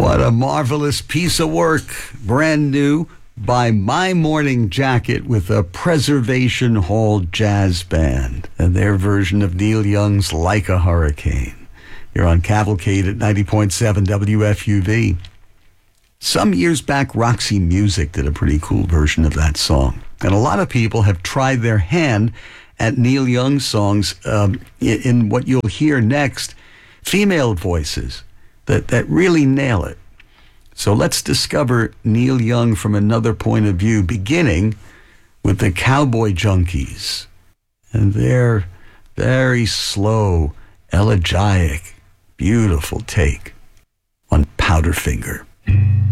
What a marvelous piece of work. Brand new by My Morning Jacket with a Preservation Hall Jazz Band and their version of Neil Young's Like a Hurricane. You're on Cavalcade at 90.7 WFUV. Some years back, Roxy Music did a pretty cool version of that song. And a lot of people have tried their hand at Neil Young songs in what you'll hear next, female voices that really nail it. So let's discover Neil Young from another point of view, beginning with the Cowboy Junkies and their very slow, elegiac, beautiful take on Powderfinger.